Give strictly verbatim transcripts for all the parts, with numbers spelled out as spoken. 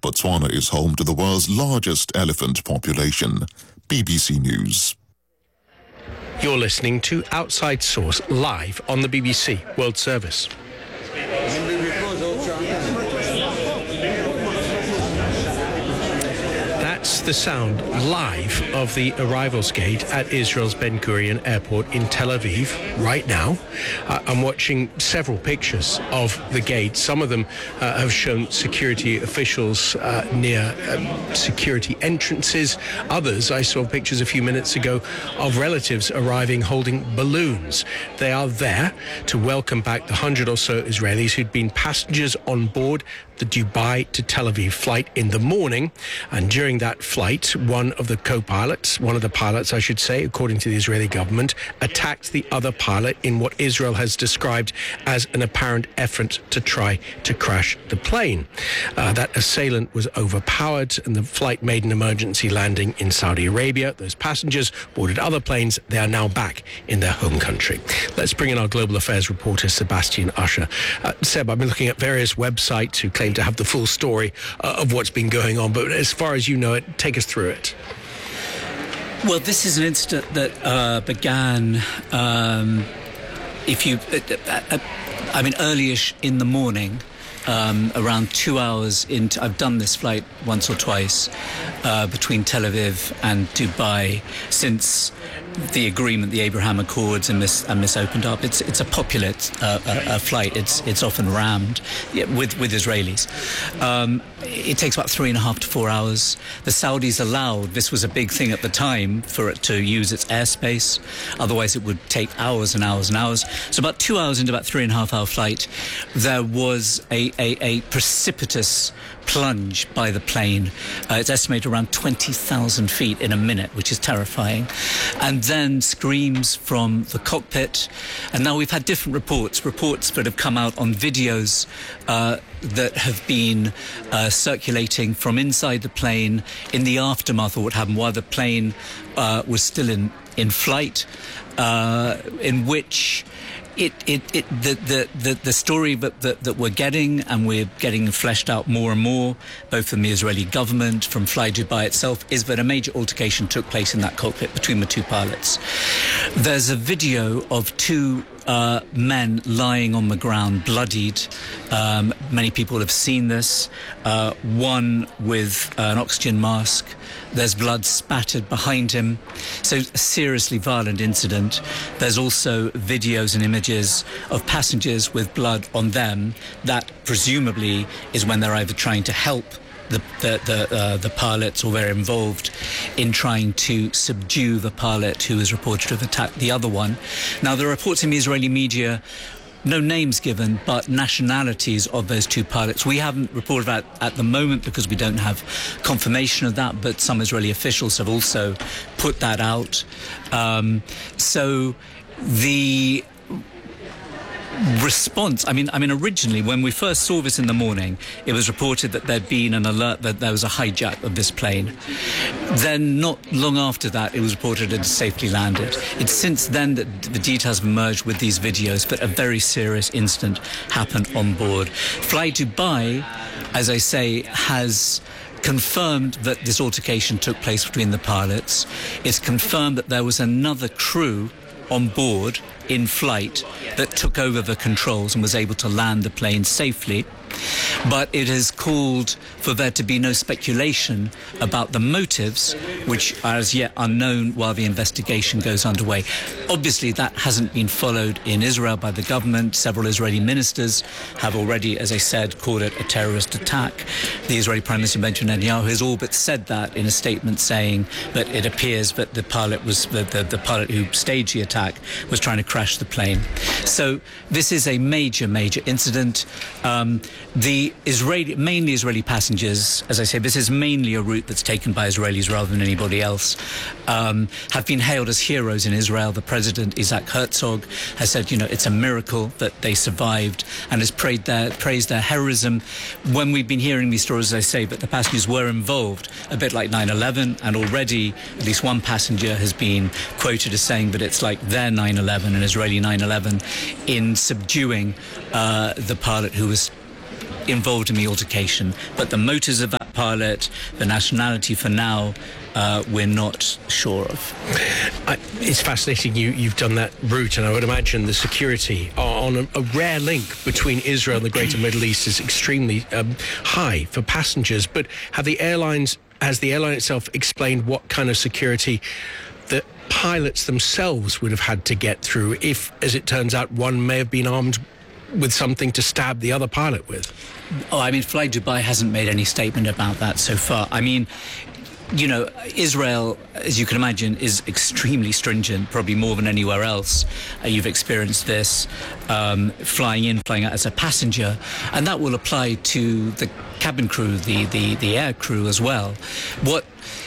Botswana is home to the world's largest elephant population. B B C News. You're listening to Outside Source live on the B B C World Service. That's the sound live of the arrivals gate at Israel's Ben Gurion Airport in Tel Aviv right now. Uh, I'm watching several pictures of the gate. Some of them uh, have shown security officials uh, near um, security entrances. Others, I saw pictures a few minutes ago of relatives arriving holding balloons. They are there to welcome back the hundred or so Israelis who'd been passengers on board the Dubai to Tel Aviv flight in the morning. And during that flight, one of the co-pilots, one of the pilots, I should say, according to the Israeli government, attacked the other pilot in what Israel has described as an apparent effort to try to crash the plane. Uh, that assailant was overpowered and the flight made an emergency landing in Saudi Arabia. Those passengers boarded other planes. They are now back in their home country. Let's bring in our global affairs reporter, Sebastian Usher. Uh, Seb, I've been looking at various websites who claim to have the full story uh, of what's been going on, but as far as you know it, take us through it. Well, this is an incident that uh, began, um, if you, uh, uh, I mean, early-ish in the morning, um, around two hours into, I've done this flight once or twice uh, between Tel Aviv and Dubai since the agreement, the Abraham Accords, and this and this opened up. It's it's a popular uh, a flight. It's it's often rammed with with Israelis. Um, it takes about three and a half to four hours. The Saudis allowed, this was a big thing at the time, for it to use its airspace. Otherwise, it would take hours and hours and hours. So about two hours into about three and a half hour flight, there was a a, a precipitous plunge by the plane. Uh, it's estimated around twenty thousand feet in a minute, which is terrifying. And then screams from the cockpit. And now we've had different reports, reports that have come out on videos uh, that have been uh, circulating from inside the plane in the aftermath of what happened while the plane uh, was still in, in flight, uh, in which It, it, it, the, the, the, the story that, that, that we're getting, and we're getting fleshed out more and more, both from the Israeli government, from Fly Dubai itself, is that a major altercation took place in that cockpit between the two pilots. There's a video of two uh, men lying on the ground, bloodied. Um, many people have seen this. Uh, one with uh, an oxygen mask. There's blood spattered behind him. So a seriously violent incident. There's also videos and images of passengers with blood on them. That presumably is when they're either trying to help the the the, uh, the pilots, or they're involved in trying to subdue the pilot who is reported to have attacked the other one. Now, there are reports in the Israeli media, no names given, but nationalities of those two pilots. We haven't reported that at the moment because we don't have confirmation of that, but some Israeli officials have also put that out. Um, so the response, I mean, I mean, originally, when we first saw this in the morning, it was reported that there'd been an alert that there was a hijack of this plane. Then, not long after that, it was reported it had safely landed. It's since then that the details have emerged with these videos that a very serious incident happened on board. Fly Dubai, as I say, has confirmed that this altercation took place between the pilots. It's confirmed that there was another crew on board in flight that took over the controls and was able to land the plane safely. But it has called for there to be no speculation about the motives, which are as yet unknown while the investigation goes underway. Obviously, that hasn't been followed in Israel by the government. Several Israeli ministers have already, as I said, called it a terrorist attack. The Israeli Prime Minister Benjamin Netanyahu has all but said that in a statement, saying that it appears that the pilot was the, the, the pilot who staged the attack was trying to crash the plane. So this is a major, major incident. Um, The Israeli, mainly Israeli passengers, as I say, this is mainly a route that's taken by Israelis rather than anybody else, um, have been hailed as heroes in Israel. The President, Isaac Herzog, has said, you know, it's a miracle that they survived, and has praised their, praised their heroism. When we've been hearing these stories, as I say, that the passengers were involved, a bit like nine eleven, and already at least one passenger has been quoted as saying that it's like their nine eleven, an Israeli nine eleven, in subduing uh, the pilot who was involved in the altercation. But the motives of that pilot. The nationality, for now, uh, we're not sure of. I, it's fascinating you, you've done that route, and I would imagine the security on a, a rare link between Israel and the greater Middle East is extremely um, high for passengers. But have the airlines, has the airline itself explained what kind of security the pilots themselves would have had to get through if, as it turns out, one may have been armed with something to stab the other pilot with? Oh, I mean, Fly Dubai hasn't made any statement about that so far. I mean, you know, Israel, as you can imagine, is extremely stringent, probably more than anywhere else. Uh, you've experienced this um, flying in, flying out as a passenger, and that will apply to the cabin crew, the, the, the air crew as well. What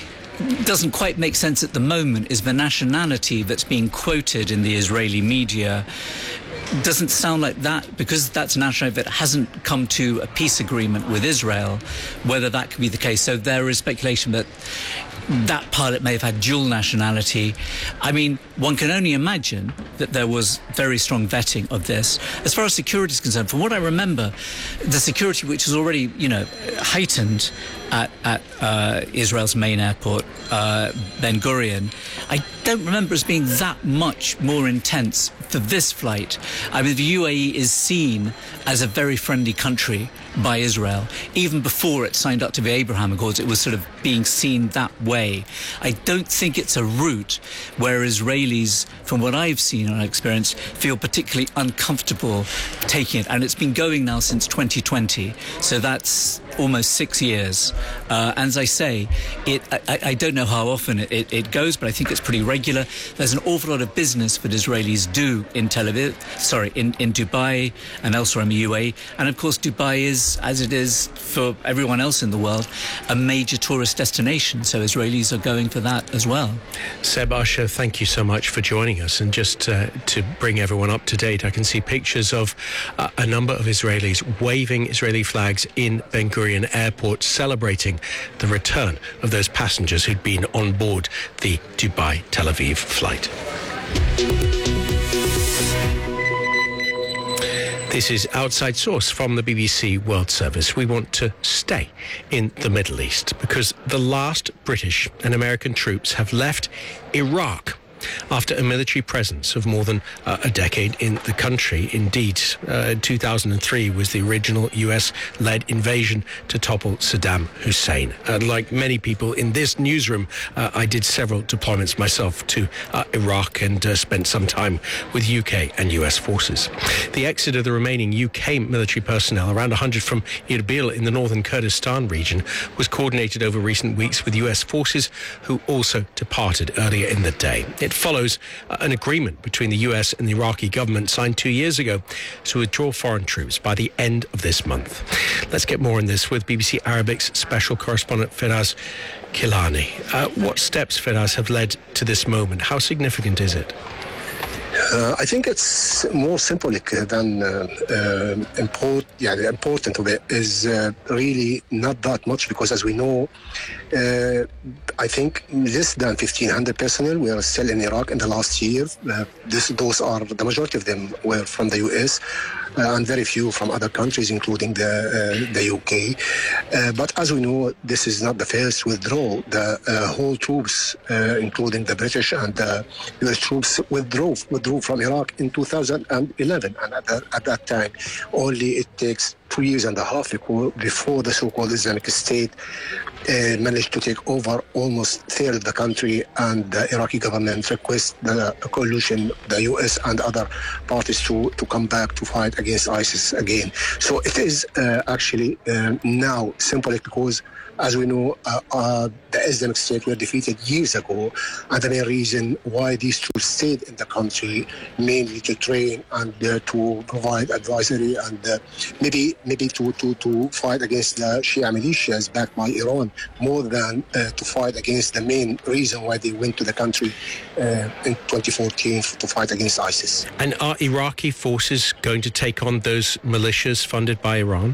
doesn't quite make sense at the moment is the nationality that's being quoted in the Israeli media doesn't sound like that, because that's a nationality that hasn't come to a peace agreement with Israel, whether that could be the case. So there is speculation that that pilot may have had dual nationality. I mean, one can only imagine that there was very strong vetting of this. As far as security is concerned, from what I remember, the security, which is already, you know, heightened at, at uh, Israel's main airport, uh, Ben Gurion, I don't remember as being that much more intense for this flight. I mean, the U A E is seen as a very friendly country by Israel. Even before it signed up to the Abraham Accords, it was sort of being seen that way. I don't think it's a route where Israelis, from what I've seen and experienced, feel particularly uncomfortable taking it. And it's been going now since twenty twenty, so that's almost six years. Uh, and as I say, it, I, I don't know how often it, it, it goes, but I think it's pretty regular. There's an awful lot of business that Israelis do in Tel Aviv, sorry, in, in Dubai and elsewhere in the U A E. And of course, Dubai is, as it is for everyone else in the world, a major tourist destination. So Israelis are going for that as well. Seb Usher, thank you so much for joining us. And just uh, to bring everyone up to date, I can see pictures of uh, a number of Israelis waving Israeli flags in Ben Gurion Airport, celebrating the return of those passengers who'd been on board the Dubai-Tel Aviv flight. This is Outside Source from the B B C World Service. We want to stay in the Middle East because the last British and American troops have left Iraq after a military presence of more than uh, a decade in the country. Indeed, uh, two thousand three was the original U S-led invasion to topple Saddam Hussein. Uh, like many people in this newsroom, uh, I did several deployments myself to uh, Iraq and uh, spent some time with U K and U S forces. The exit of the remaining U K military personnel, around one hundred from Erbil in the northern Kurdistan region, was coordinated over recent weeks with U S forces who also departed earlier in the day. It follows uh, an agreement between the U S and the Iraqi government signed two years ago to withdraw foreign troops by the end of this month. Let's get more on this with B B C Arabic's special correspondent Firas Kilani. Uh, what steps, Firas, have led to this moment? How significant is it? Uh, I think it's more symbolic than uh, uh, import, yeah, the important of it is uh, really not that much, because as we know, uh, I think less than fifteen hundred personnel were still in Iraq in the last year. Uh, this, those are, the majority of them were from the U S uh, and very few from other countries, including the, uh, the U K. Uh, but as we know, this is not the first withdrawal. The uh, whole troops, uh, including the British and the U S troops, withdrew, withdrew from Iraq in two thousand eleven. And at that, at that time, only it takes two years and a half before the so-called Islamic State uh, managed to take over almost a third of the country, and the Iraqi government requests the coalition, the U S and other parties to, to come back to fight against ISIS again. So it is uh, actually uh, now symbolic, because as we know, uh, uh, the Islamic State were defeated years ago, and the main reason why these troops stayed in the country, mainly to train and uh, to provide advisory and uh, maybe maybe to, to, to fight against the Shia militias backed by Iran, more than uh, to fight against the main reason why they went to the country uh, in twenty fourteen to fight against ISIS. And are Iraqi forces going to take on those militias funded by Iran?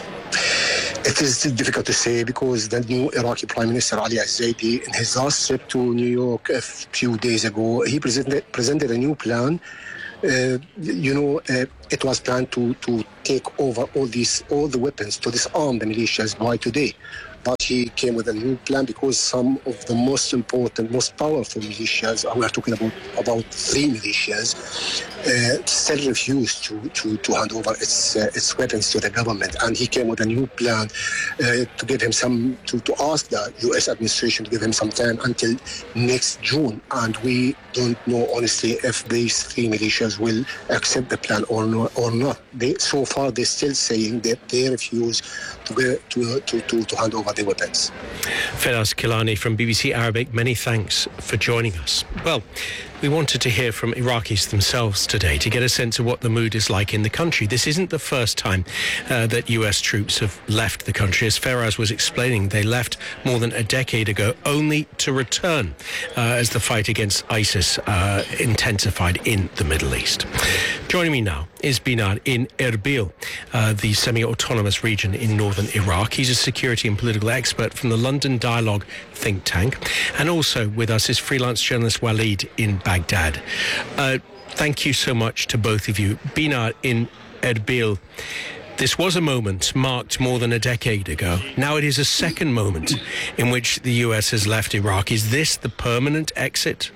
It is difficult to say, because the new Iraqi Prime Minister Ali Al-Zaidi, in his last trip to New York a few days ago, he presented, presented a new plan. Uh, you know, uh, it was planned to, to take over all these, all the weapons, to disarm the militias by today. But he came with a new plan because some of the most important, most powerful militias, we are talking about about three militias, uh, still refused to, to, to hand over its uh, its weapons to the government. And he came with a new plan uh, to give him some, to, to ask the U S administration to give him some time until next June. And we don't know, honestly, if these three militias will accept the plan or not. Or not. They, so far, they're still saying that they refuse to, go, to, to, to, to hand over their weapons. Feras Kilani from B B C Arabic, many thanks for joining us. Well, we wanted to hear from Iraqis themselves today to get a sense of what the mood is like in the country. This isn't the first time uh, that U S troops have left the country. As Feras was explaining, they left more than a decade ago, only to return uh, as the fight against ISIS uh, intensified in the Middle East. Joining me now is Benar in Erbil, uh, the semi-autonomous region in northern Iraq. He's a security and political expert from the London Dialogue think tank. And also with us is freelance journalist Walid in Baghdad. Uh, thank you so much to both of you. Benar in Erbil, this was a moment marked more than a decade ago. Now it is a second moment in which the U S has left Iraq. Is this the permanent exit?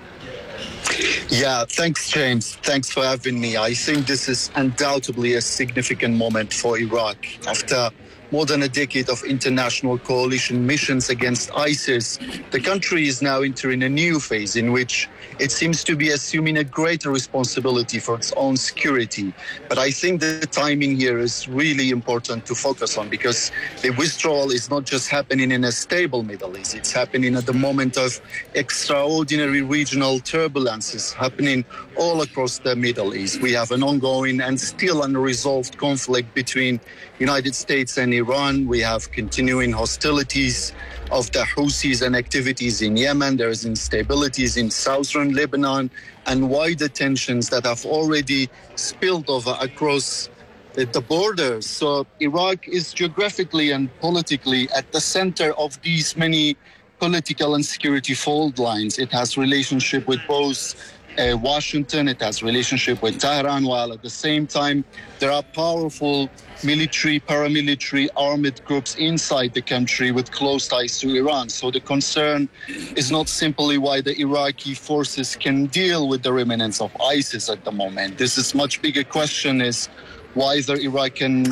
Yeah, thanks, James. Thanks for having me. I think this is undoubtedly a significant moment for Iraq. After more than a decade of international coalition missions against ISIS, the country is now entering a new phase in which it seems to be assuming a greater responsibility for its own security. But I think the timing here is really important to focus on, because the withdrawal is not just happening in a stable Middle East. It's happening at the moment of extraordinary regional turbulences happening all across the Middle East. We have an ongoing and still unresolved conflict between United States and Iran. We have continuing hostilities of the Houthis and activities in Yemen. There is instabilities in southern Lebanon and wider tensions that have already spilled over across the borders. So Iraq is geographically and politically at the center of these many political and security fault lines. It has relationship with both Uh, Washington, it has relationship with Tehran, while at the same time there are powerful military, paramilitary, armed groups inside the country with close ties to Iran. So the concern is not simply why the Iraqi forces can deal with the remnants of ISIS at the moment. This is much bigger question is why the Iraq can uh,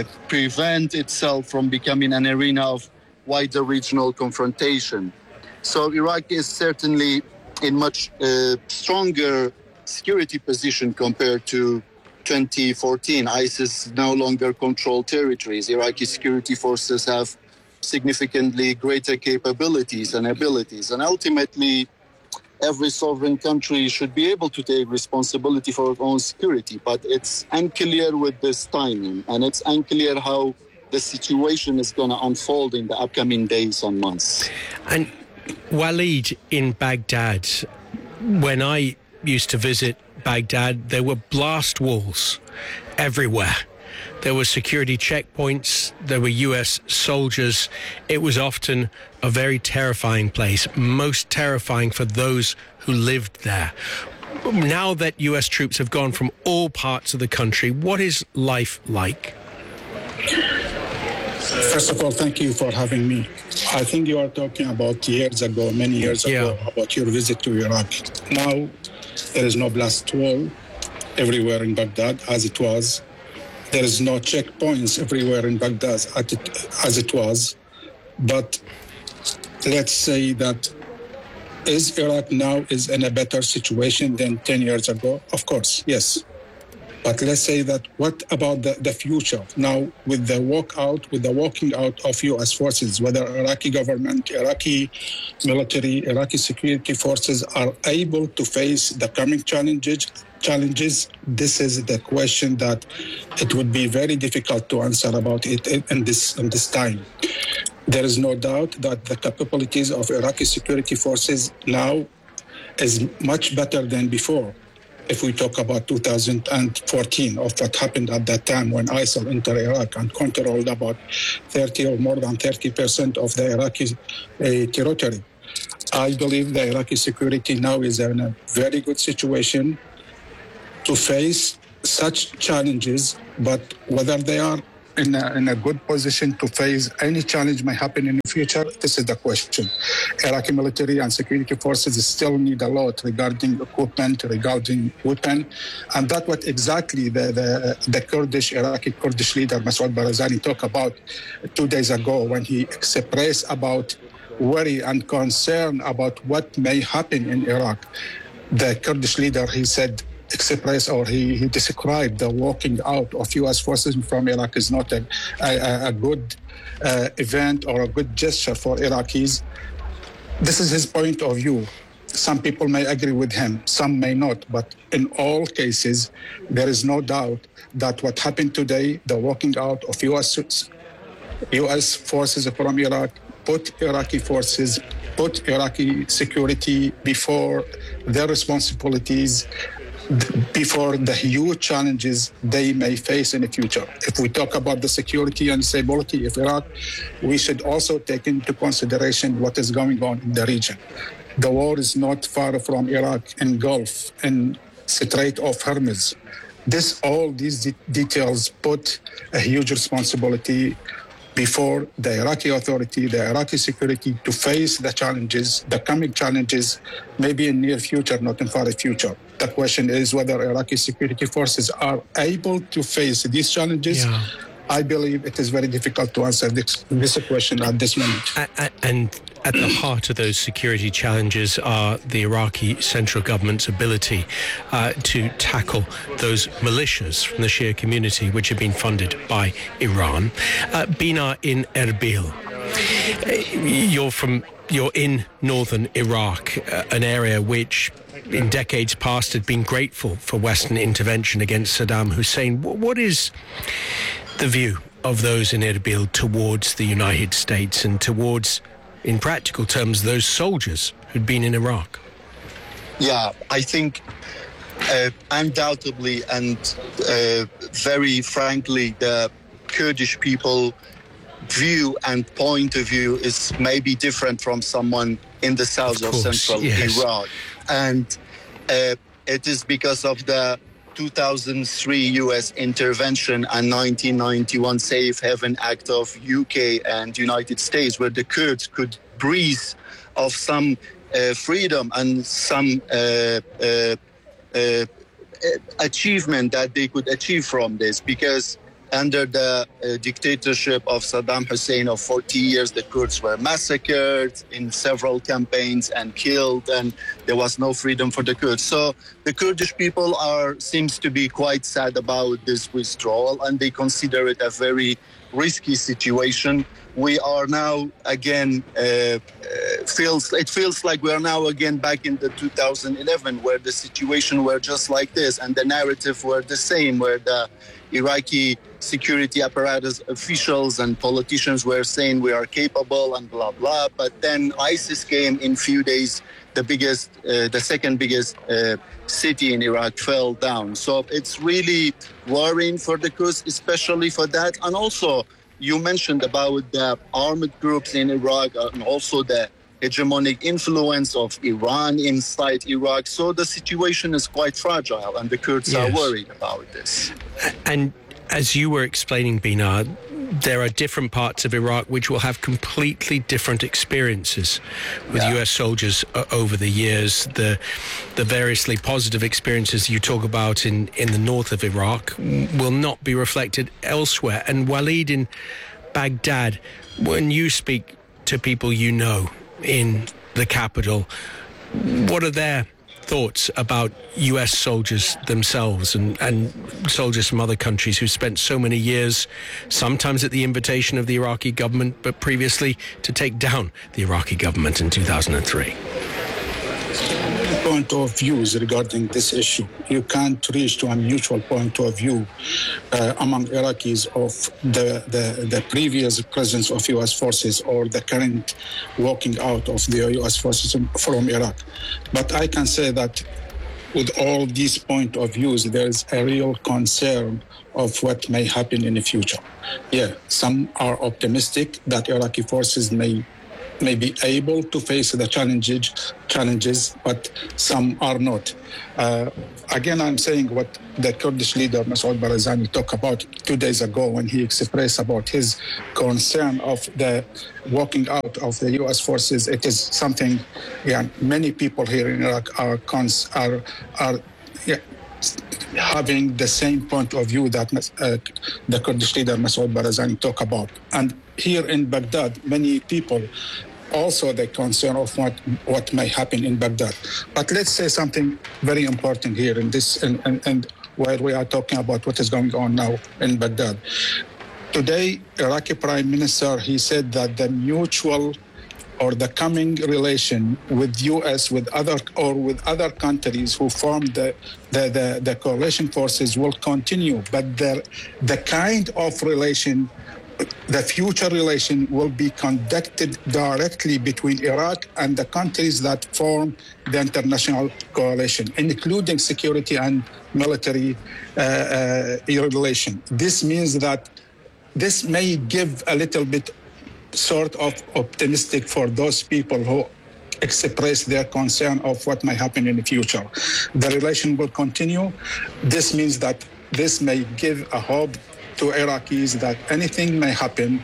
prevent itself from becoming an arena of wider regional confrontation. So Iraq is certainly in much uh, stronger security position compared to twenty fourteen. ISIS no longer control territories. Iraqi security forces have significantly greater capabilities and abilities. And ultimately, every sovereign country should be able to take responsibility for its own security. But it's unclear with this timing, and it's unclear how the situation is going to unfold in the upcoming days and months. And Walid in Baghdad, when I used to visit Baghdad, there were blast walls everywhere. There were security checkpoints, there were U S soldiers. It was often a very terrifying place, most terrifying for those who lived there. Now that U S troops have gone from all parts of the country, what is life like? First of all, thank you for having me. I think you are talking about years ago, many years yeah. ago, about your visit to Iraq. Now, there is no blast wall everywhere in Baghdad as it was. There is no checkpoints everywhere in Baghdad as it was. But let's say that is Iraq now is in a better situation than ten years ago? Of course, yes. But let's say that what about the, the future? Now, with the walkout, with the walking out of U S forces, whether Iraqi government, Iraqi military, Iraqi security forces are able to face the coming challenges, challenges, this is the question that it would be very difficult to answer about it in this, in this time. There is no doubt that the capabilities of Iraqi security forces now is much better than before. If we talk about two thousand fourteen, of what happened at that time when ISIL entered Iraq and controlled about thirty or more than thirty percent of the Iraqi uh, territory. I believe the Iraqi security now is in a very good situation to face such challenges, but whether they are in a, in a good position to face any challenge may happen in the future? This is the question. Iraqi military and security forces still need a lot regarding equipment, regarding weapon, and that's what exactly the, the, the Kurdish, Iraqi Kurdish leader Masoud Barzani talked about two days ago when he expressed about worry and concern about what may happen in Iraq. The Kurdish leader, he said, expressed or he, he described the walking out of U S forces from Iraq is not a, a, a good uh, event or a good gesture for Iraqis. This is his point of view. Some people may agree with him, some may not, but in all cases, there is no doubt that what happened today, the walking out of U S U S forces from Iraq, put Iraqi forces, put Iraqi security before their responsibilities, before the huge challenges they may face in the future. If we talk about the security and stability of Iraq, we should also take into consideration what is going on in the region. The war is not far from Iraq in Gulf, in Strait of Hormuz. This, all these de- details put a huge responsibility before the Iraqi authority, the Iraqi security, to face the challenges, the coming challenges, maybe in near future, not in far future. The question is whether Iraqi security forces are able to face these challenges. Yeah. I believe it is very difficult to answer this, this question at this moment. And at the heart of those security challenges are the Iraqi central government's ability uh, to tackle those militias from the Shia community, which have been funded by Iran. Uh, Bina in Erbil, you're from you're in northern Iraq, uh, an area which in decades past had been grateful for Western intervention against Saddam Hussein. What is the view of those in Erbil towards the United States and towards, in practical terms, those soldiers who'd been in Iraq? Yeah, I think uh, undoubtedly and uh, very frankly, the Kurdish people view and point of view is maybe different from someone in the south of, of central yes. Iraq. And uh, it is because of the two thousand three U S intervention and nineteen ninety-one Safe Haven Act of U K and United States, where the Kurds could breathe of some uh, freedom and some uh, uh, uh, achievement that they could achieve from this. Because under the uh, dictatorship of Saddam Hussein of forty years, the Kurds were massacred in several campaigns and killed, and there was no freedom for the Kurds. So the Kurdish people are seems to be quite sad about this withdrawal, and they consider it a very risky situation. We are now again uh, uh, feels it feels like we are now again back in the two thousand eleven, where the situation were just like this, and the narrative were the same, where the Iraqi security apparatus officials and politicians were saying we are capable and blah blah. But then ISIS came in few days. The biggest, uh, the second biggest uh, city in Iraq fell down. So it's really worrying for the Kurds, especially for that. And also, you mentioned about the armed groups in Iraq and also the hegemonic influence of Iran inside Iraq. So the situation is quite fragile, and the Kurds yes. are worried about this. And as you were explaining, Bina, there are different parts of Iraq which will have completely different experiences with yeah. U S soldiers uh, over the years. The the variously positive experiences you talk about in, in the north of Iraq will not be reflected elsewhere. And Walid, in Baghdad, when you speak to people you know in the capital, what are their thoughts about U S soldiers themselves and, and soldiers from other countries who spent so many years, sometimes at the invitation of the Iraqi government, but previously to take down the Iraqi government in two thousand three? Point of views regarding this issue. You can't reach to a mutual point of view uh, among Iraqis of the, the, the previous presence of U S forces or the current walking out of the U S forces from Iraq. But I can say that with all these point of views, there is a real concern of what may happen in the future. Yeah, some are optimistic that Iraqi forces may may be able to face the challenges, challenges, but some are not. Uh, again, I'm saying what the Kurdish leader Masoud Barzani talked about two days ago when he expressed about his concern of the walking out of the U S forces. It is something, yeah, many people here in Iraq are cons- are are yeah, having the same point of view that uh, the Kurdish leader Masoud Barzani talked about. And here in Baghdad, many people also the concern of what, what may happen in Baghdad. But let's say something very important here in this, and, and, and while we are talking about what is going on now in Baghdad. Today, Iraqi Prime Minister, he said that the mutual or the coming relation with U S, with other or with other countries who form the the, the, the coalition forces will continue, but the the kind of relation, the future relation will be conducted directly between Iraq and the countries that form the international coalition, including security and military uh, uh, relation. This means that this may give a little bit sort of optimistic for those people who express their concern of what may happen in the future. The relation will continue. This means that this may give a hope to Iraqis that anything may happen.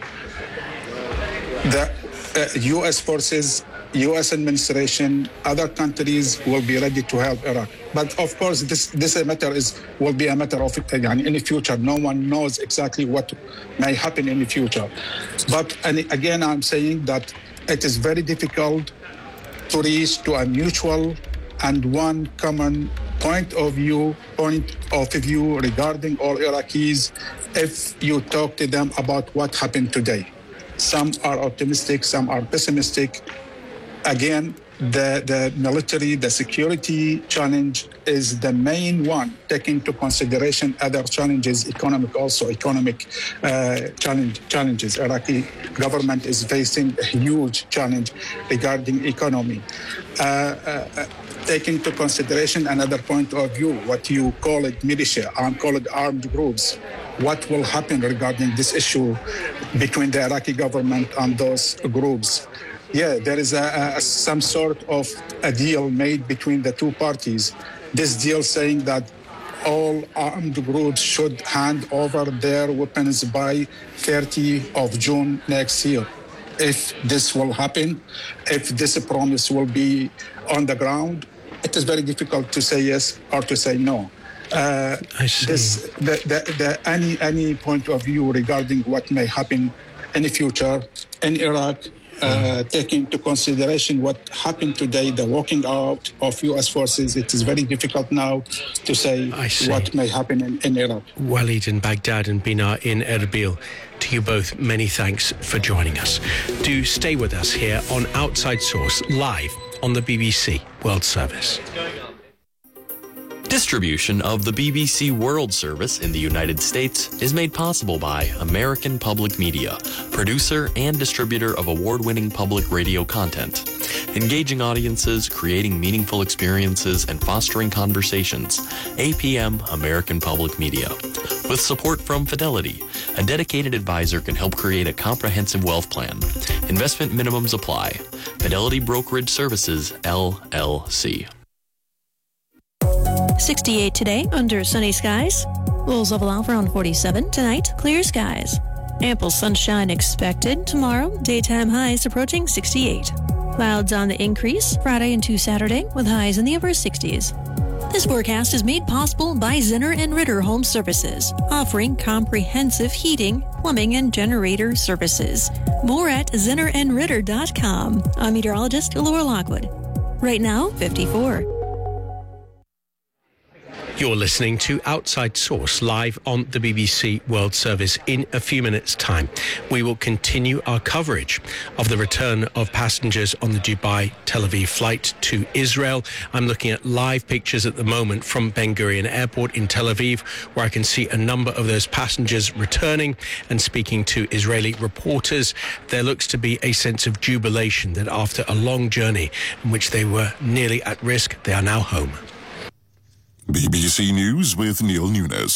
The uh, U S forces, U S administration, other countries will be ready to help Iraq. But of course, this this matter is will be a matter of uh, in the future. No one knows exactly what may happen in the future. But and again, I'm saying that it is very difficult to reach to a mutual and one common point of view, point of view regarding all Iraqis if you talk to them about what happened today. Some are optimistic, some are pessimistic. Again, the, the military, the security challenge is the main one, taking into consideration other challenges, economic also, economic uh, challenge, challenges. Iraqi government is facing a huge challenge regarding economy. Uh, uh, taking into consideration another point of view, what you call it militia, I call it armed groups. What will happen regarding this issue between the Iraqi government and those groups? Yeah, there is a, a, some sort of a deal made between the two parties. This deal saying that all armed groups should hand over their weapons by thirtieth of June next year. If this will happen, if this promise will be on the ground, it is very difficult to say yes or to say no. Uh, I see. This, the, the, the, any, any point of view regarding what may happen in the future in Iraq, Uh, taking into consideration what happened today, the walking out of U S forces, it is very difficult now to say what may happen in, in Iraq. Walid in Baghdad and Bina in Erbil, to you both, many thanks for joining us. Do stay with us here on Outside Source, live on the B B C World Service. Distribution of the B B C World Service in the United States is made possible by American Public Media, producer and distributor of award-winning public radio content. Engaging audiences, creating meaningful experiences, and fostering conversations. A P M American Public Media. With support from Fidelity, a dedicated advisor can help create a comprehensive wealth plan. Investment minimums apply. Fidelity Brokerage Services, L L C. sixty-eight today, under sunny skies. Lows level out around forty-seven. Tonight, clear skies. Ample sunshine expected. Tomorrow, daytime highs approaching sixty-eight. Clouds on the increase Friday into Saturday with highs in the upper sixties. This forecast is made possible by Zinner and Ritter Home Services, offering comprehensive heating, plumbing, and generator services. More at zinner and ritter dot com. I'm meteorologist Laura Lockwood. Right now, fifty-four. You're listening to Outside Source live on the B B C World Service. In a few minutes' time, we will continue our coverage of the return of passengers on the Dubai-Tel Aviv flight to Israel. I'm looking at live pictures at the moment from Ben Gurion Airport in Tel Aviv, where I can see a number of those passengers returning and speaking to Israeli reporters. There looks to be a sense of jubilation that after a long journey in which they were nearly at risk, they are now home. B B C News with Neil Nunes.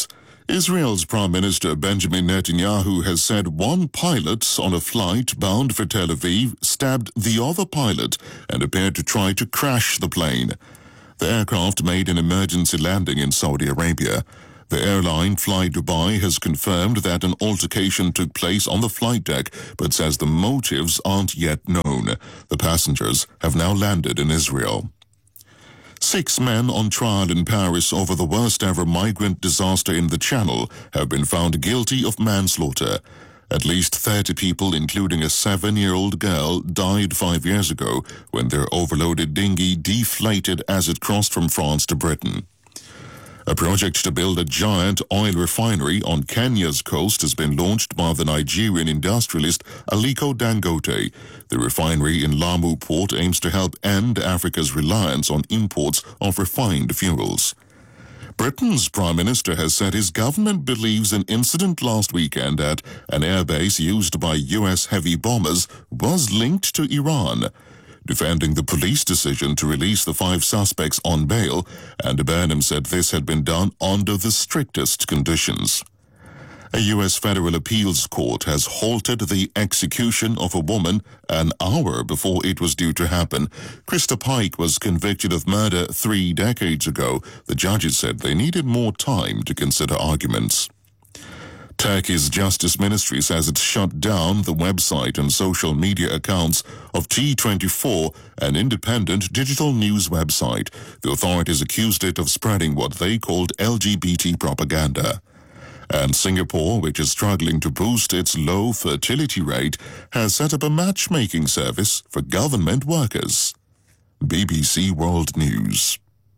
Israel's Prime Minister Benjamin Netanyahu has said one pilot on a flight bound for Tel Aviv stabbed the other pilot and appeared to try to crash the plane. The aircraft made an emergency landing in Saudi Arabia. The airline Fly Dubai has confirmed that an altercation took place on the flight deck, but says the motives aren't yet known. The passengers have now landed in Israel. Six men on trial in Paris over the worst-ever migrant disaster in the Channel have been found guilty of manslaughter. At least thirty people, including a seven-year-old girl, died five years ago when their overloaded dinghy deflated as it crossed from France to Britain. A project to build a giant oil refinery on Kenya's coast has been launched by the Nigerian industrialist Aliko Dangote. The refinery in Lamu Port aims to help end Africa's reliance on imports of refined fuels. Britain's Prime Minister has said his government believes an incident last weekend at an airbase used by U S heavy bombers was linked to Iran. Defending the police decision to release the five suspects on bail, Andy Burnham said this had been done under the strictest conditions. A U S federal appeals court has halted the execution of a woman an hour before it was due to happen. Krista Pike was convicted of murder three decades ago. The judges said they needed more time to consider arguments. Turkey's Justice Ministry says it's shut down the website and social media accounts of T twenty-four, an independent digital news website. The authorities accused it of spreading what they called L G B T propaganda. And Singapore, which is struggling to boost its low fertility rate, has set up a matchmaking service for government workers. B B C World News.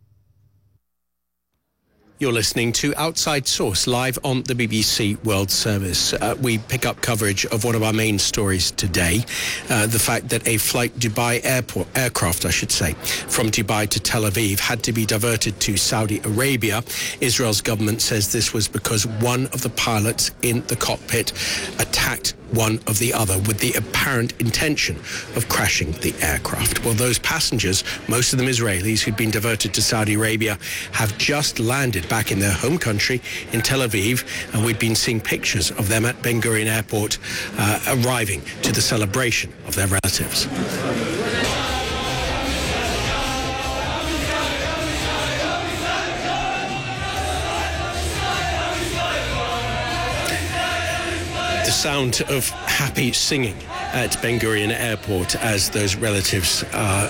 You're listening to Outside Source, live on the B B C World Service. Uh, we pick up coverage of one of our main stories today, uh, the fact that a Flight Dubai airport, aircraft, I should say, from Dubai to Tel Aviv had to be diverted to Saudi Arabia. Israel's government says this was because one of the pilots in the cockpit attacked one of the other with the apparent intention of crashing the aircraft. Well, those passengers, most of them Israelis, who'd been diverted to Saudi Arabia, have just landed back in their home country in Tel Aviv, and we've been seeing pictures of them at Ben Gurion Airport uh, arriving to the celebration of their relatives. The sound of happy singing at Ben Gurion Airport as those relatives are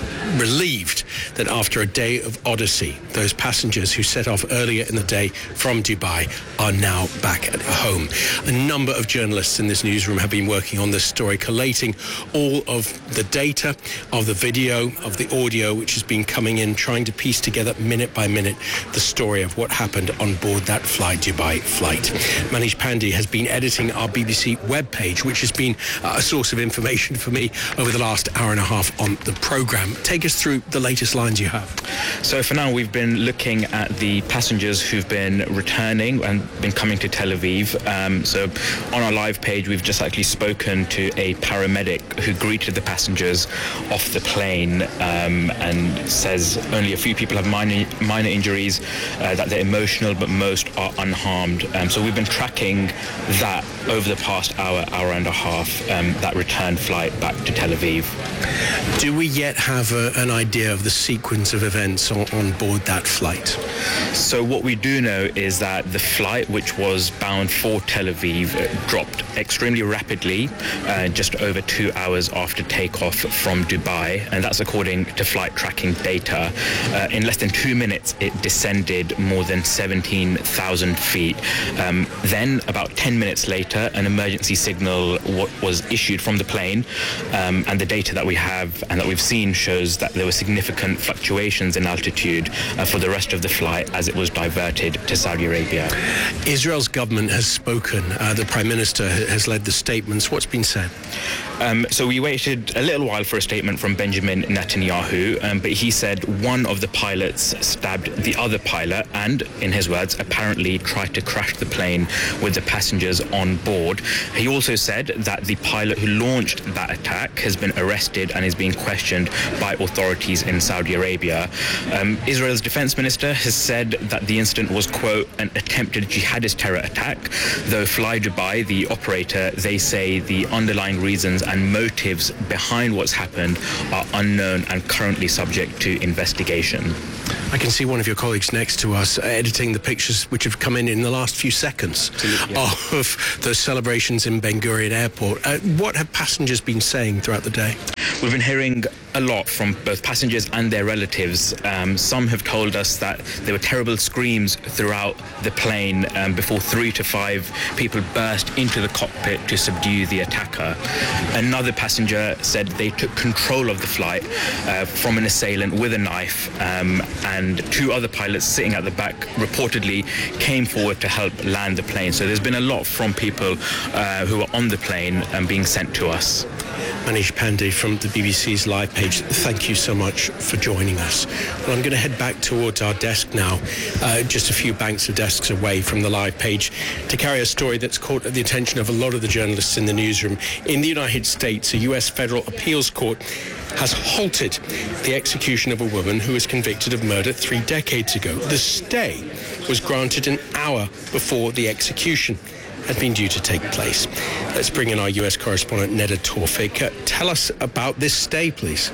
relieved that after a day of odyssey, those passengers who set off earlier in the day from Dubai are now back at home. A number of journalists in this newsroom have been working on this story, collating all of the data, of the video, of the audio, which has been coming in, trying to piece together minute by minute the story of what happened on board that Fly Dubai flight. Manish Pandey has been editing our B B C webpage, which has been uh, a source of information for me over the last hour and a half on the programme. Take us through the latest lines you have. So for now, we've been looking at the passengers who've been returning and been coming to Tel Aviv. Um, so on our live page, we've just actually spoken to a paramedic who greeted the passengers off the plane um, and says only a few people have minor, minor injuries, uh, that they're emotional, but most are unharmed. Um, so we've been tracking that over the past hour, hour and a half, um, that return flight back to Tel Aviv. Do we yet have a, an idea of the sequence of events on, on board that flight? So what we do know is that the flight, which was bound for Tel Aviv, uh, dropped extremely rapidly uh, just over two hours after takeoff from Dubai, and that's according to flight tracking data. Uh, in less than two minutes, it descended more than seventeen thousand feet. Um, then, about ten minutes later, an emergency signal w- was issued from the plane, um, and the data that we have and that we've seen shows that there were significant fluctuations in altitude uh, for the rest of the flight as it was diverted to Saudi Arabia. Israel's government has spoken. Uh, the Prime Minister has led the statements. What's been said? Um, so we waited a little while for a statement from Benjamin Netanyahu, um, but he said one of the pilots stabbed the other pilot and, in his words, apparently tried to crash the plane with the passengers on board. He also said that the pilot pilot who launched that attack has been arrested and is being questioned by authorities in Saudi Arabia. Um, Israel's defense minister has said that the incident was, quote, an attempted jihadist terror attack, though Fly Dubai, the operator, they say the underlying reasons and motives behind what's happened are unknown and currently subject to investigation. I can see one of your colleagues next to us uh, editing the pictures which have come in in the last few seconds yeah. of those celebrations in Ben Gurion Airport. Uh, what have passengers been saying throughout the day? We've been hearing a lot from both passengers and their relatives. Um, some have told us that there were terrible screams throughout the plane um, before three to five people burst into the cockpit to subdue the attacker. Another passenger said they took control of the flight uh, from an assailant with a knife, um, and two other pilots sitting at the back reportedly came forward to help land the plane. So there's been a lot from people uh, who were on the plane and being sent to us. Manish Pandey from the B B C's live page, thank you so much for joining us. Well, I'm going to head back towards our desk now, uh, just a few banks of desks away from the live page, to carry a story that's caught the attention of a lot of the journalists in the newsroom. In the United States, a U S federal appeals court has halted the execution of a woman who was convicted of murder three decades ago. The stay was granted an hour before the execution had been due to take place. Let's bring in our U S correspondent, Neda Tawfik. Uh, tell us about this stay, please.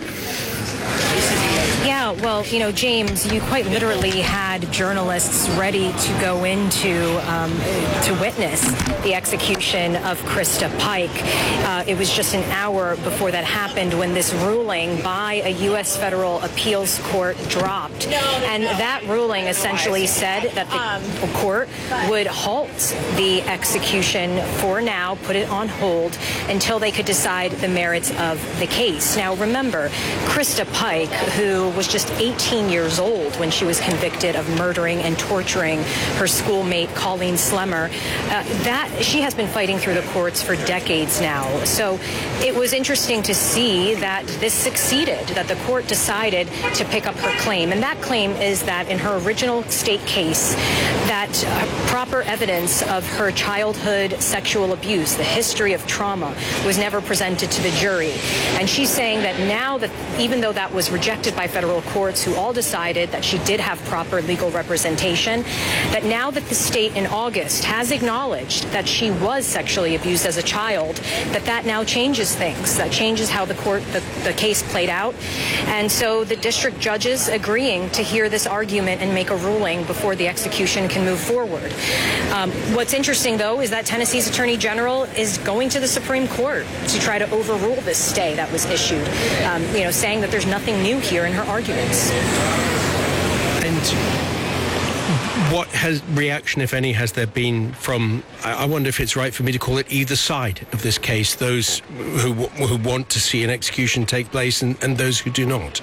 Yeah, well, you know, James, you quite literally had journalists ready to go into um, to witness the execution of Krista Pike. Uh, it was just an hour before that happened when this ruling by a U S federal appeals court dropped. And that ruling essentially said that the court would halt the execution for now, put it on hold until they could decide the merits of the case. Now, remember, Krista Pike, who was just eighteen years old when she was convicted of murdering and torturing her schoolmate Colleen Slemmer, uh, that she has been fighting through the courts for decades now. So it was interesting to see that this succeeded, that the court decided to pick up her claim. And that claim is that in her original state case, that uh, proper evidence of her childhood sexual abuse, the history of trauma, was never presented to the jury. And she's saying that now that, even though that was rejected by federal courts who all decided that she did have proper legal representation, that now that the state in August has acknowledged that she was sexually abused as a child, that that now changes things, that changes how the court, the, the case played out. And so the district judges agreeing to hear this argument and make a ruling before the execution can move forward. Um, what's interesting, though, is that Tennessee's Attorney General is going to the Supreme Court to try to overrule this stay that was issued, um, you know, saying that there's nothing new here in her arguments. And what has reaction, if any, has there been from, I wonder if it's right for me to call it, either side of this case, those who who want to see an execution take place and, and those who do not?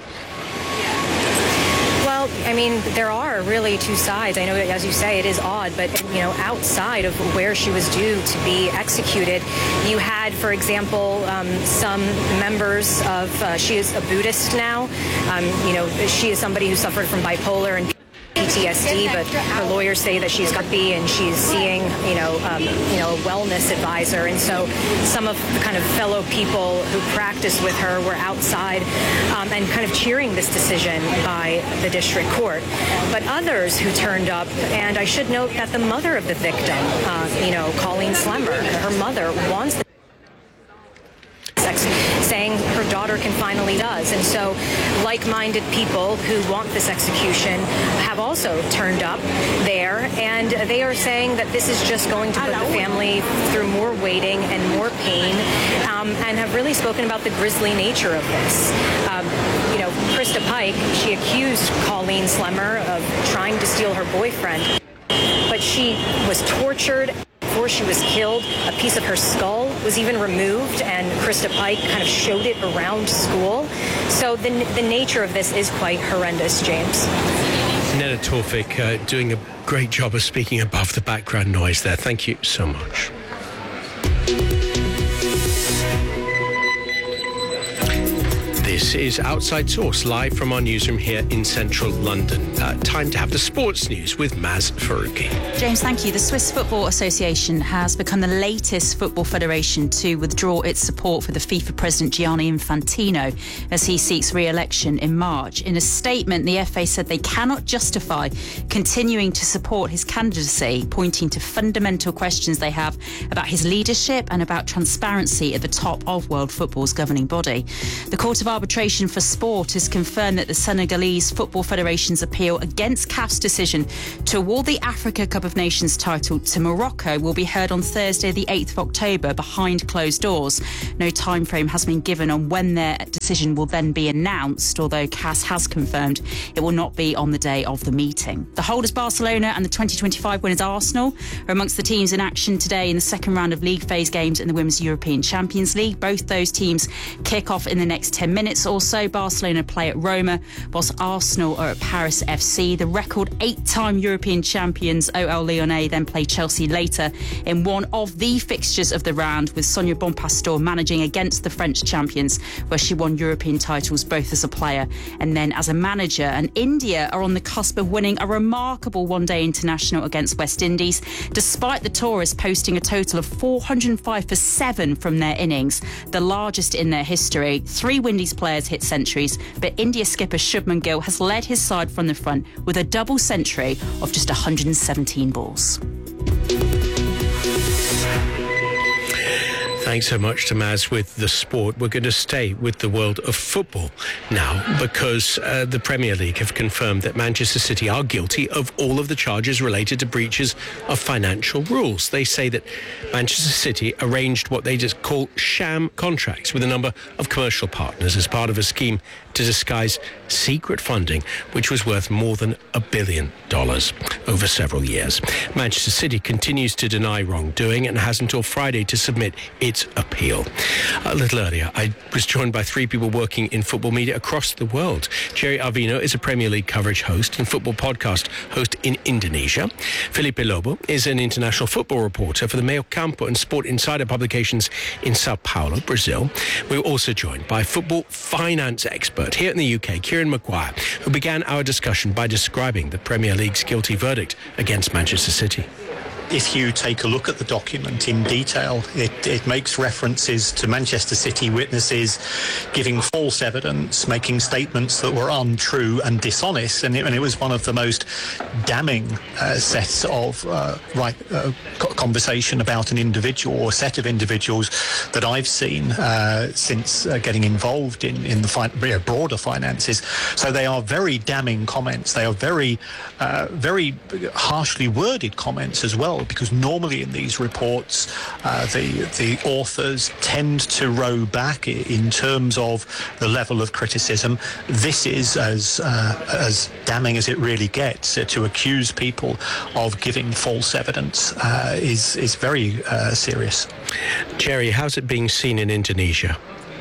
Well, I mean, there are really two sides. I know, as you say, it is odd, but, you know, outside of where she was due to be executed, you had, for example, um, some members of, uh, she is a Buddhist now. Um, you know, she is somebody who suffered from bipolar and P T S D, but her lawyers say that she's got B and she's seeing, you know, um, you know, a wellness advisor. And so some of the kind of fellow people who practice with her were outside um, and kind of cheering this decision by the district court. But others who turned up, and I should note that the mother of the victim, uh, you know, Colleen Slemmer, her mother wants the sex, saying her daughter can finally does. And so like-minded people who want this execution have also turned up there, and they are saying that this is just going to put the family through more waiting and more pain, um, and have really spoken about the grisly nature of this. Um, you know, Krista Pike, she accused Colleen Slemmer of trying to steal her boyfriend, but she was tortured. Before she was killed, a piece of her skull was even removed, and Krista Pike kind of showed it around school. So the, the nature of this is quite horrendous, James. Neda Tawfik uh, doing a great job of speaking above the background noise there. Thank you so much. This is Outside Source, live from our newsroom here in central London. Uh, time to have the sports news with Maz Faruqi. James, thank you. The Swiss Football Association has become the latest football federation to withdraw its support for the FIFA president Gianni Infantino as he seeks re-election in March. In a statement, the F A said they cannot justify continuing to support his candidacy, pointing to fundamental questions they have about his leadership and about transparency at the top of world football's governing body. The Court of Arbitration for Sport has confirmed that the Senegalese Football Federation's appeal against C A F's decision to award the Africa Cup of Nations title to Morocco will be heard on Thursday, the eighth of October, behind closed doors. No time frame has been given on when their decision will then be announced, although C A S has confirmed it will not be on the day of the meeting. The holders Barcelona and the twenty twenty-five winners Arsenal are amongst the teams in action today in the second round of league phase games in the Women's European Champions League. Both those teams kick off in the next ten minutes or so. Barcelona play at Roma, whilst Arsenal are at Paris F C. The record eight-time European champions O L Lyonnais then play Chelsea later in one of the fixtures of the round, with Sonia Bonpastor managing against the French champions, where she won European titles both as a player and then as a manager. And India are on the cusp of winning a remarkable one-day international against West Indies, despite the tourists posting a total of four hundred five for seven from their innings, the largest in their history. Three Windies players hit centuries, but India skipper Shubman Gill has led his side from the front with a double century of just one hundred seventeen balls. Thanks so much to Maz with the sport. We're going to stay with the world of football now, because uh, the Premier League have confirmed that Manchester City are guilty of all of the charges related to breaches of financial rules. They say that Manchester City arranged what they just call sham contracts with a number of commercial partners as part of a scheme to disguise secret funding, which was worth more than a billion dollars over several years. Manchester City continues to deny wrongdoing and has until Friday to submit its appeal. A little earlier, I was joined by three people working in football media across the world. Jerry Arvino is a Premier League coverage host and football podcast host in Indonesia. Felipe Lobo is an international football reporter for the Meio Campo and Sport Insider publications in Sao Paulo, Brazil. We were also joined by football finance expert here in the U K, Kieran Maguire, who began our discussion by describing the Premier League's guilty verdict against Manchester City. If you take a look at the document in detail, it, it makes references to Manchester City witnesses giving false evidence, making statements that were untrue and dishonest, and it, and it was one of the most damning uh, sets of uh, right uh, conversation about an individual or set of individuals that I've seen uh, since uh, getting involved in, in the fi- broader finances. So they are very damning comments. They are very, uh, very harshly worded comments as well, because normally in these reports uh, the the authors tend to row back in terms of the level of criticism. This is as uh, as damning as it really gets. Uh, to accuse people of giving false evidence uh, is is very uh, serious. Jerry, how's it being seen in Indonesia?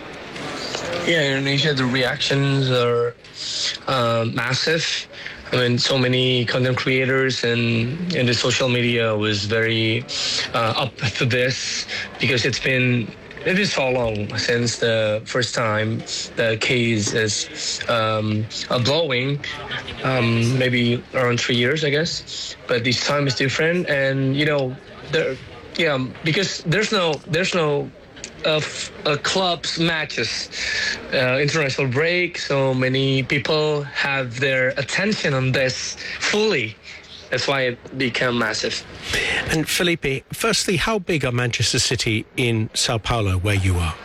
Yeah, in Indonesia, the reactions are uh, massive. I mean, so many content creators and, and the social media was very uh, up to this, because it's been it is so long since the first time the case is um, blowing, um, maybe around three years, I guess. But this time is different, and you know, there, yeah, because there's no there's no. Of uh, clubs matches, uh, international break, so many people have their attention on this fully. That's why it became massive. And Felipe, firstly, how big are Manchester City in Sao Paulo, where you are?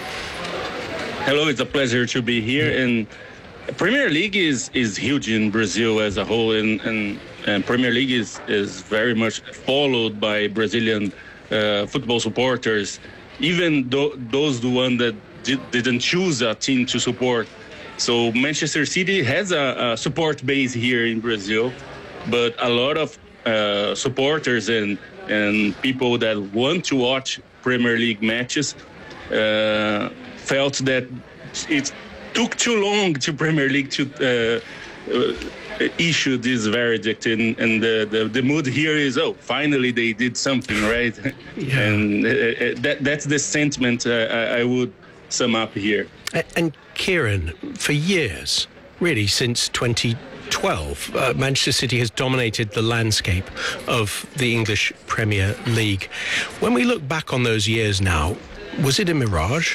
Hello, it's a pleasure to be here. And Premier League is, is huge in Brazil as a whole, and, and, and Premier League is, is very much followed by Brazilian uh, football supporters. Even th- those the one that did, didn't choose a team to support. So Manchester City has a, a support base here in Brazil, but a lot of uh, supporters and and people that want to watch Premier League matches uh, felt that it took too long to Premier League to uh, uh, issue this verdict, and, and the, the, the mood here is, oh, finally they did something, right? Yeah. And uh, that that's the sentiment uh, I, I would sum up here. And Kieran, for years, really since twenty twelve, uh, Manchester City has dominated the landscape of the English Premier League. When we look back on those years now, was it a mirage?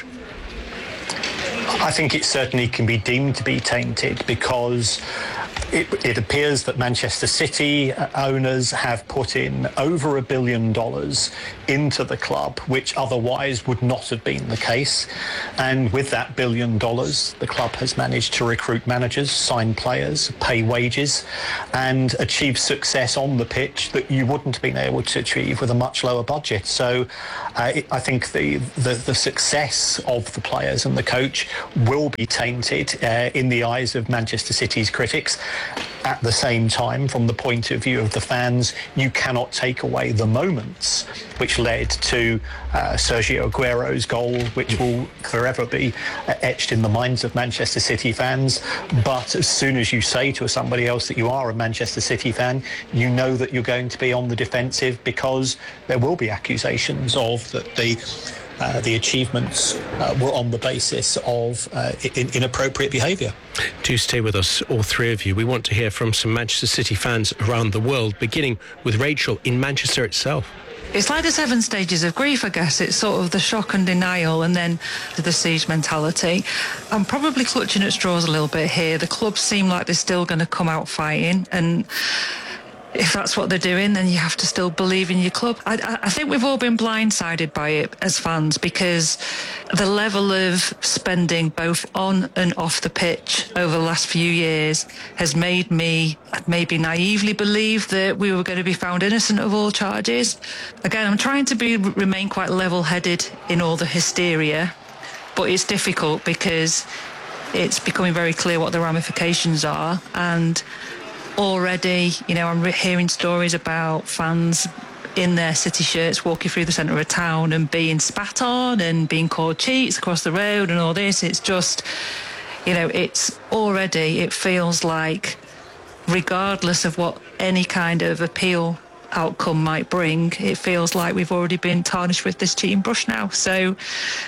I think it certainly can be deemed to be tainted because it, it appears that Manchester City owners have put in over a billion dollars into the club, which otherwise would not have been the case. And with that billion dollars, the club has managed to recruit managers, sign players, pay wages, and achieve success on the pitch that you wouldn't have been able to achieve with a much lower budget. So uh, it, I think the, the, the success of the players and the coach will be tainted uh, in the eyes of Manchester City's critics. At the same time, from the point of view of the fans, you cannot take away the moments which led to uh, Sergio Aguero's goal, which will forever be uh, etched in the minds of Manchester City fans. But as soon as you say to somebody else that you are a Manchester City fan, you know that you're going to be on the defensive because there will be accusations of that the Uh, the achievements uh, were on the basis of uh, in- inappropriate behaviour. Do stay with us, all three of you. We want to hear from some Manchester City fans around the world, beginning with Rachel in Manchester itself. It's like the seven stages of grief, I guess. It's sort of the shock and denial and then the siege mentality. I'm probably clutching at straws a little bit here. The club seem like they're still going to come out fighting, and if that's what they're doing, then you have to still believe in your club. I, I think we've all been blindsided by it as fans because the level of spending both on and off the pitch over the last few years has made me maybe naively believe that we were going to be found innocent of all charges. Again, I'm trying to be remain quite level-headed in all the hysteria, but it's difficult because it's becoming very clear what the ramifications are. And already, you know, I'm re- hearing stories about fans in their City shirts walking through the centre of town and being spat on and being called cheats across the road and all this. It's just, you know, it's already, it feels like, regardless of what any kind of appeal outcome might bring, it feels like we've already been tarnished with this cheating brush now. So,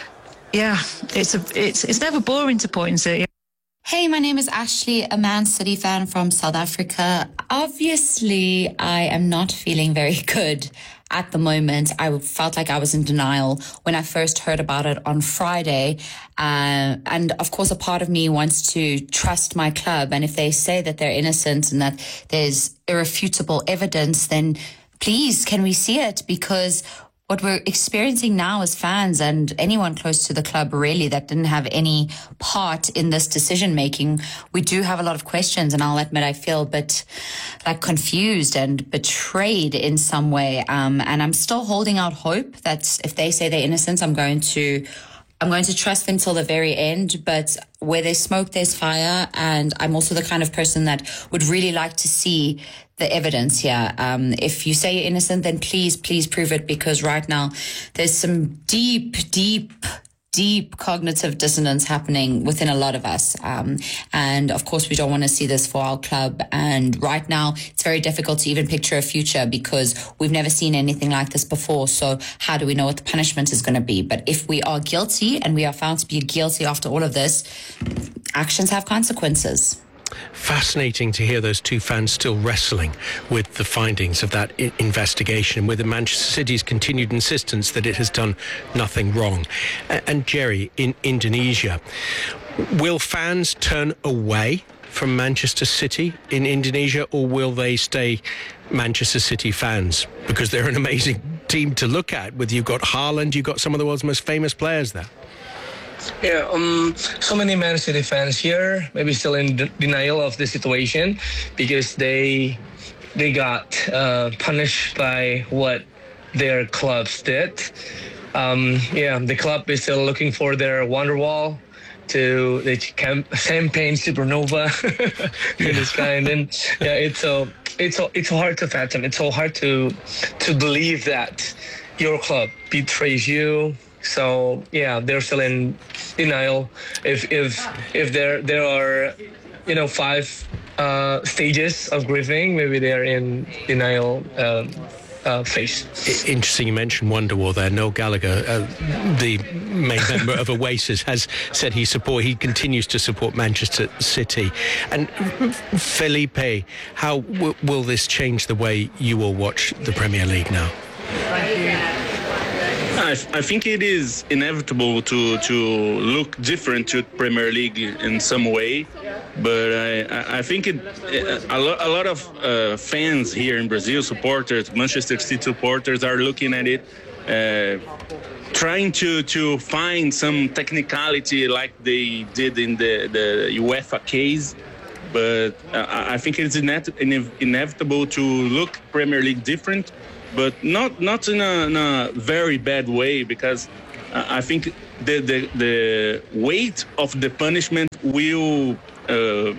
yeah, it's a, it's it's never boring to point and say. Hey, my name is Ashley, a Man City fan from South Africa. Obviously, I am not feeling very good at the moment. I felt like I was in denial when I first heard about it on Friday. Uh, and of course, a part of me wants to trust my club. And if they say that they're innocent and that there's irrefutable evidence, then please, can we see it? Because what we're experiencing now as fans and anyone close to the club really that didn't have any part in this decision making, we do have a lot of questions, and I'll admit I feel a bit like confused and betrayed in some way. Um, and I'm still holding out hope that if they say they're innocent, I'm going to I'm going to trust them till the very end. But where there's smoke, there's fire. And I'm also the kind of person that would really like to see the evidence here. Um, if you say you're innocent, then please, please prove it, because right now there's some deep, deep, deep cognitive dissonance happening within a lot of us. Um, and of course, we don't want to see this for our club. And right now, it's very difficult to even picture a future because we've never seen anything like this before. So how do we know what the punishment is going to be? But if we are guilty and we are found to be guilty after all of this, actions have consequences. Fascinating to hear those two fans still wrestling with the findings of that I- investigation, with the Manchester City's continued insistence that it has done nothing wrong. A- and Jerry, in Indonesia, will fans turn away from Manchester City in Indonesia, or will they stay Manchester City fans? Because they're an amazing team to look at. With you've got Haaland, you've got some of the world's most famous players there. Yeah, um, so many Man City fans here maybe still in de- denial of the situation because they they got uh, punished by what their clubs did. Um, yeah, the club is still looking for their Wonderwall to the camp- champagne supernova in the sky, and then yeah, it's so it's so it's so hard to fathom. It's so hard to to believe that your club betrays you. So yeah, they're still in denial. If if if there there are, you know, five uh, stages of grieving, maybe they're in denial um, uh, face. Interesting you mentioned Wonderwall there. Noel Gallagher, uh, the main member of Oasis, has said he support. He continues to support Manchester City. And Felipe, how w- will this change the way you will watch the Premier League now? Thank you. I, I think it is inevitable to to look different to Premier League in some way, but I, I think it, a, lot, a lot of uh, fans here in Brazil, supporters, Manchester City supporters, are looking at it, uh, trying to, to find some technicality like they did in the, the UEFA case. But uh, I think it's inet- inevitable to look Premier League different, but not not in a, in a very bad way, because uh, I think the, the the weight of the punishment will uh,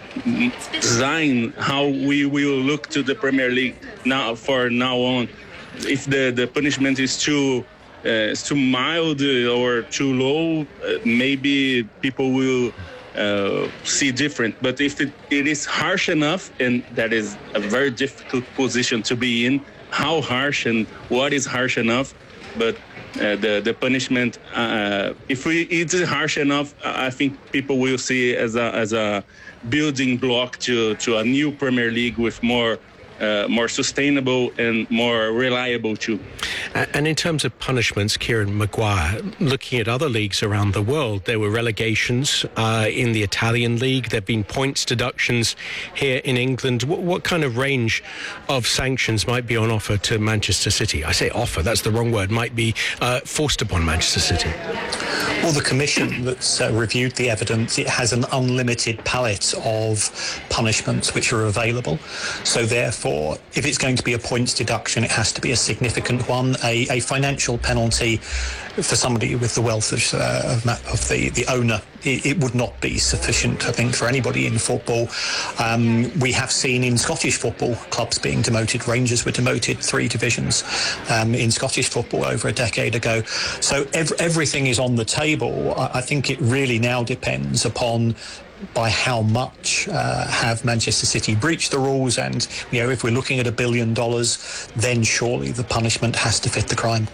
design how we will look to the Premier League now for now on. If the, the punishment is too uh, is too mild or too low, uh, maybe people will Uh, see different. But if it, it is harsh enough, and that is a very difficult position to be in, how harsh and what is harsh enough, but uh, the the punishment, uh, if we, it is harsh enough, I think people will see it as a as a building block to to a new Premier League with more Uh, more sustainable and more reliable too. And in terms of punishments, Kieran Maguire, looking at other leagues around the world, there were relegations uh, in the Italian league. There have been points deductions here in England. What, what kind of range of sanctions might be on offer to Manchester City? I say offer, that's the wrong word, might be uh, forced upon Manchester City. Well, the commission that's uh, reviewed the evidence, it has an unlimited palette of punishments which are available. So therefore, if it's going to be a points deduction, it has to be a significant one. A, a financial penalty for somebody with the wealth of, uh, of, of the, the owner, it, it would not be sufficient, I think, for anybody in football. Um, we have seen in Scottish football clubs being demoted. Rangers were demoted three divisions um, in Scottish football over a decade ago. So ev- everything is on the table. I, I think it really now depends upon by how much uh, have Manchester City breached the rules, and you know, if we're looking at a billion dollars, then surely the punishment has to fit the crime.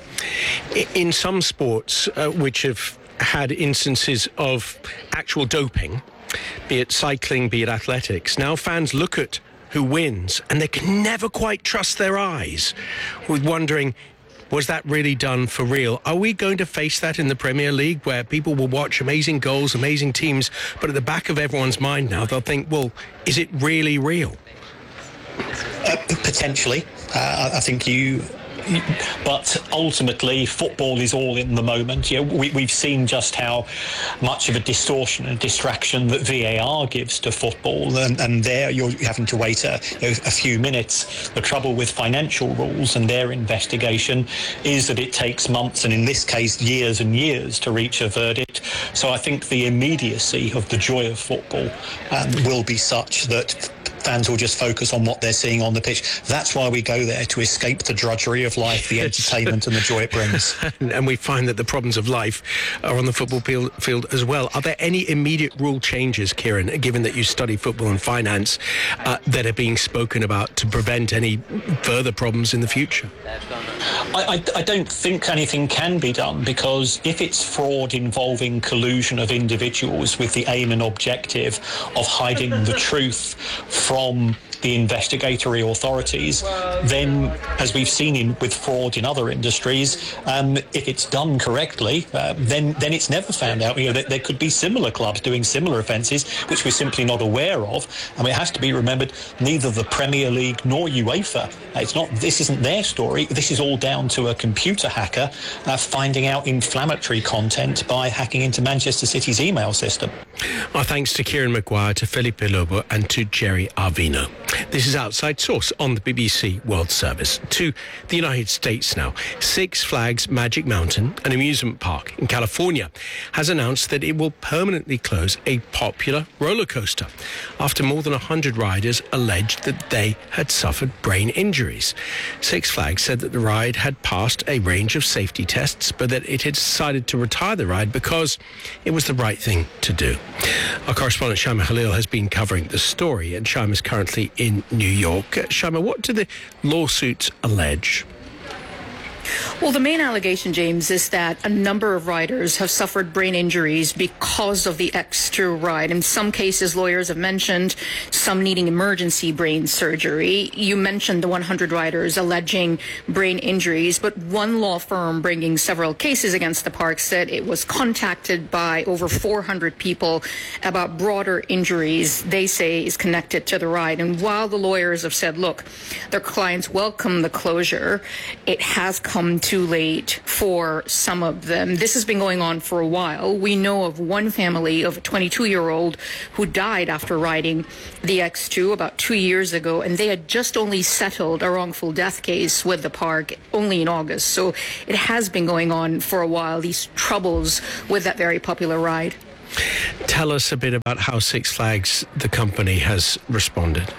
In some sports uh, which have had instances of actual doping, be it cycling, be it athletics, now fans look at who wins and they can never quite trust their eyes, with wondering, was that really done for real? Are we going to face that in the Premier League, where people will watch amazing goals, amazing teams, but at the back of everyone's mind now, they'll think, well, is it really real? Uh, potentially. Uh, I think you... But ultimately, football is all in the moment. You know, we, we've seen just how much of a distortion and distraction that V A R gives to football, and, and there you're having to wait a, you know, a few minutes. The trouble with financial rules and their investigation is that it takes months, and in this case, years and years to reach a verdict. So I think the immediacy of the joy of football um, will be such that fans will just focus on what they're seeing on the pitch. That's why we go there, to escape the drudgery of life, the entertainment and the joy it brings. And we find that the problems of life are on the football field as well. Are there any immediate rule changes, Kieran, given that you study football and finance, uh, that are being spoken about to prevent any further problems in the future? I, I, I don't think anything can be done, because if it's fraud involving collusion of individuals with the aim and objective of hiding the truth from the investigatory authorities, then, as we've seen in, with fraud in other industries, um, if it's done correctly, uh, then then it's never found out. You know, there, there could be similar clubs doing similar offences which we're simply not aware of. And it has to be remembered, neither the Premier League nor UEFA, it's not. This isn't their story. This is all down to a computer hacker uh, finding out inflammatory content by hacking into Manchester City's email system. Our thanks to Kieran Maguire, to Felipe Lobo and to Jerry Arvino. This is Outside Source on the B B C World Service. To the United States now. Six Flags Magic Mountain, an amusement park in California, has announced that it will permanently close a popular roller coaster after more than one hundred riders alleged that they had suffered brain injuries. Six Flags said that the ride had passed a range of safety tests, but that it had decided to retire the ride because it was the right thing to do. Our correspondent Shaima Khalil has been covering the story, and Shaima is currently in New York. Uh, Shaima, what do the lawsuits allege? Well, the main allegation, James, is that a number of riders have suffered brain injuries because of the X two ride. In some cases, lawyers have mentioned some needing emergency brain surgery. You mentioned the one hundred riders alleging brain injuries, but one law firm bringing several cases against the park said it was contacted by over four hundred people about broader injuries they say is connected to the ride. And while the lawyers have said, look, their clients welcome the closure, it has come too late for some of them. This has been going on for a while. We know of one family of a twenty-two-year-old who died after riding the X two about two years ago, and they had just only settled a wrongful death case with the park only in August. So it has been going on for a while, these troubles with that very popular ride. Tell us a bit about how Six Flags, the company, has responded.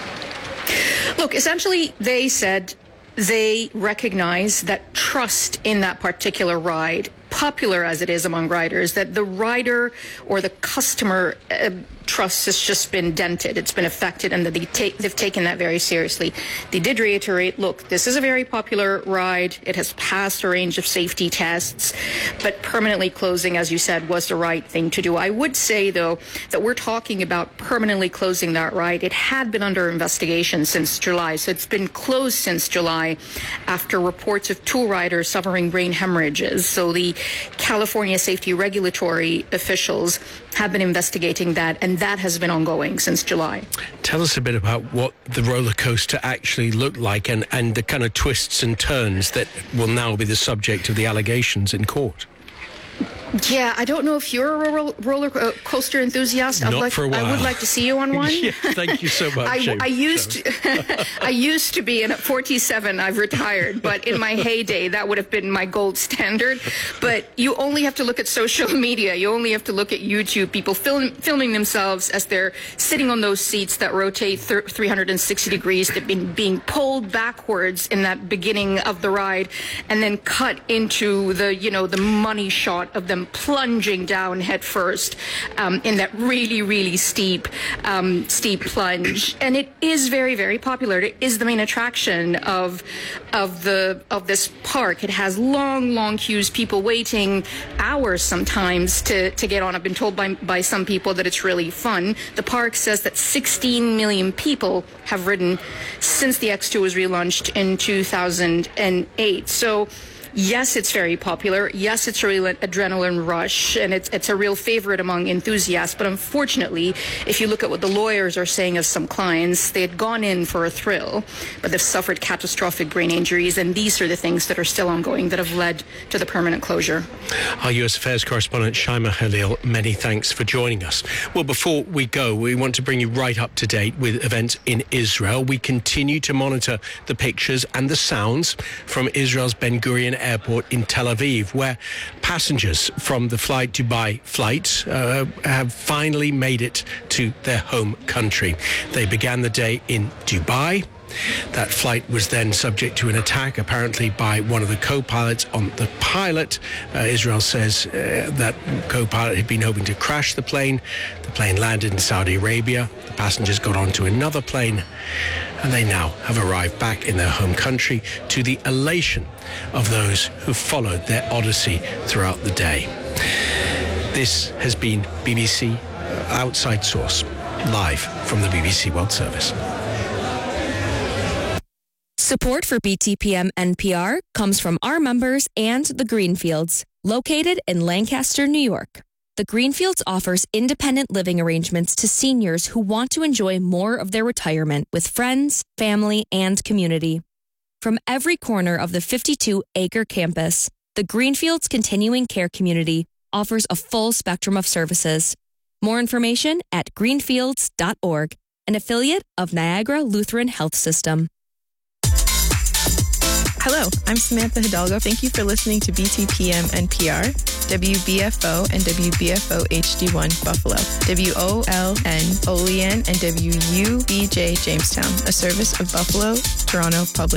Look, essentially, they said they recognize that trust in that particular ride, popular as it is among riders, that the rider or the customer uh, trust has just been dented, it's been affected, and that they take, they've taken that very seriously. They did reiterate, look, this is a very popular ride. It has passed a range of safety tests, but permanently closing, as you said, was the right thing to do. I would say, though, that we're talking about permanently closing that ride. It had been under investigation since July, so it's been closed since July after reports of two riders suffering brain hemorrhages. So the California safety regulatory officials have been investigating that, and that has been ongoing since July. Tell us a bit about what the roller coaster actually looked like, and, and the kind of twists and turns that will now be the subject of the allegations in court. Yeah, I don't know if you're a roller, roller coaster enthusiast. Not I'd like, for a while. I would like to see you on one. Yeah, thank you so much. I, I used to, I used to be, and at forty-seven, I've retired. But in my heyday, that would have been my gold standard. But you only have to look at social media. You only have to look at YouTube. People film, filming themselves as they're sitting on those seats that rotate three hundred sixty degrees. They've been being pulled backwards in that beginning of the ride, and then cut into the, you know, the money shot of them plunging down head first um, in that really, really steep, um, steep plunge. And it is very, very popular. It is the main attraction of of the of this park. It has long, long queues, people waiting hours sometimes to, to get on. I've been told by by some people that it's really fun. The park says that sixteen million people have ridden since the X two was relaunched in two thousand eight. So yes, it's very popular. Yes, it's a real adrenaline rush, and it's it's a real favorite among enthusiasts. But unfortunately, if you look at what the lawyers are saying of some clients, they had gone in for a thrill, but they've suffered catastrophic brain injuries, and these are the things that are still ongoing that have led to the permanent closure. Our U S Affairs correspondent Shaima Khalil, many thanks for joining us. Well, before we go, we want to bring you right up to date with events in Israel. We continue to monitor the pictures and the sounds from Israel's Ben Gurion Airport in Tel Aviv, where passengers from the Fly Dubai flight uh, have finally made it to their home country. They began the day in Dubai. That flight was then subject to an attack, apparently by one of the co-pilots on the pilot. Uh, Israel says uh, that co-pilot had been hoping to crash the plane. The plane landed in Saudi Arabia. The passengers got onto another plane, and they now have arrived back in their home country, to the elation of those who followed their odyssey throughout the day. This has been B B C Outside Source, live from the B B C World Service. Support for B T P M N P R comes from our members and the Greenfields, located in Lancaster, New York. The Greenfields offers independent living arrangements to seniors who want to enjoy more of their retirement with friends, family, and community. From every corner of the fifty-two acre campus, the Greenfields Continuing Care Community offers a full spectrum of services. More information at greenfields dot org, an affiliate of Niagara Lutheran Health System. Hello, I'm Samantha Hidalgo. Thank you for listening to B T P M N P R, W B F O and W B F O H D one Buffalo, W O L N Olean, and W U B J Jamestown, a service of Buffalo Toronto Public